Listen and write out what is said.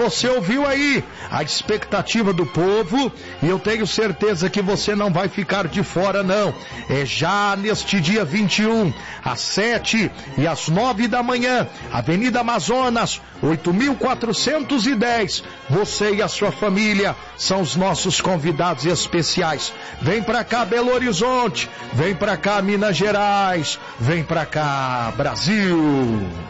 você ouviu aí a expectativa do povo e eu tenho certeza que você não vai ficar de fora não. É já neste dia 21, às 7 e às 9 da manhã, Avenida Amazonas, 8.410. Você e a sua família são os nossos convidados especiais. Vem pra cá, Belo Horizonte, vem pra cá, Minas Gerais, vem pra cá, Brasil.